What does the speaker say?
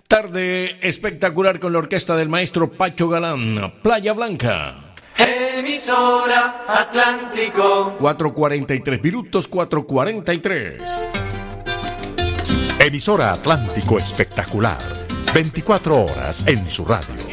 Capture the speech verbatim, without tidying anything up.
Tarde espectacular con la orquesta del maestro Pacho Galán, Playa Blanca. Emisora Atlántico. cuatro cuarenta y tres minutos, cuatro cuarenta y tres. Emisora Atlántico espectacular. veinticuatro horas en su radio.